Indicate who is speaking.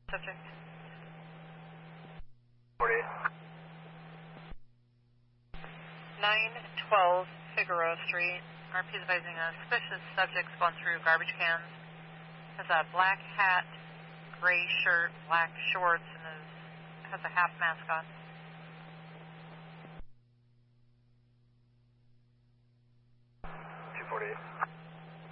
Speaker 1: Subject.
Speaker 2: 48.
Speaker 1: 912 Figueroa Street. RP is advising a suspicious subject gone through garbage cans. Has a black hat, gray shirt, black shorts, and has a half mask on.
Speaker 2: 248.